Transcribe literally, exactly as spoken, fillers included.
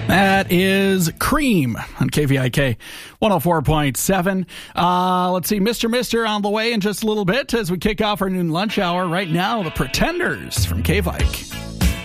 That is Cream on K V I K one oh four point seven. Uh, let's see, Mister Mister on the way in just a little bit as we kick off our noon lunch hour. Right now, the Pretenders from K V I K.